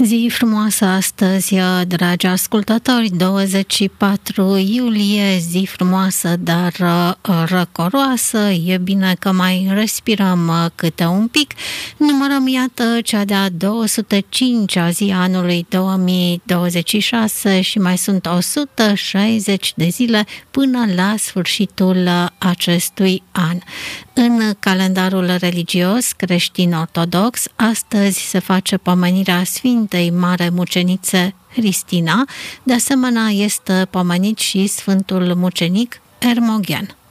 Zi frumoasă astăzi, dragi ascultători, 24 iulie, zi frumoasă, dar răcoroasă. E bine că mai respirăm câte un pic. Numărăm, iată, cea de-a 205-a zi anului 2026 și mai sunt 160 de zile până la sfârșitul acestui an. În calendarul religios creștin-ortodox, astăzi se face pomenirea Sfintei Mare Mucenițe Hristina. De asemenea, este pomenit și Sfântul Mucenic Ermogen.